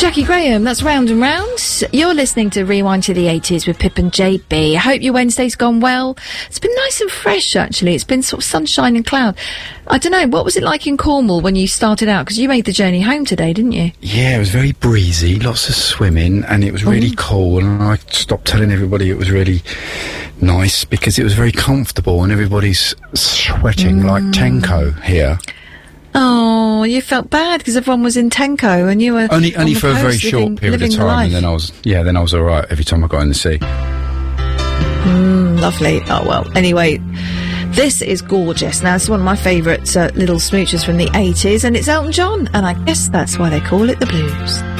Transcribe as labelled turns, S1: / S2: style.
S1: Jackie Graham, that's Round and Round. You're listening to Rewind to the 80s with Pip and JB. I hope your Wednesday's gone well. It's been nice and fresh, actually. It's been sort of sunshine and cloud. I don't know, what was it like in Cornwall when you started out? Because you made the journey home today, didn't you?
S2: Yeah, it was very breezy, lots of swimming, and it was really cool, and I stopped telling everybody it was really nice because it was very comfortable and everybody's sweating like Tenko here.
S1: Oh, you felt bad because everyone was in Tenko and you were
S2: only for a very short period of time, and then I was all right every time I got in the sea.
S1: Lovely. Oh well. Anyway, this is gorgeous. Now, this is one of my favourite little smoochers from the 80s, and it's Elton John, and I guess that's why they call it the blues.